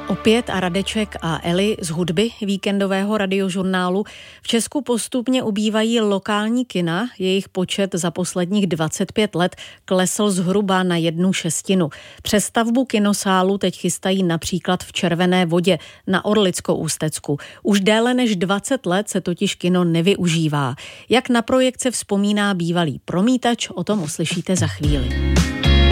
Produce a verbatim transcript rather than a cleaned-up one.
Opět a Radeček a Eli z hudby víkendového radiožurnálu. V Česku postupně ubývají lokální kina, jejich počet za posledních dvacet pět let klesl zhruba na jednu šestinu. Přestavbu kinosálu teď chystají například v Červené Vodě na Orlicko-Ústecku. Už déle než dvacet let se totiž kino nevyužívá. Jak na projekt se vzpomíná bývalý promítač, o tom uslyšíte za chvíli.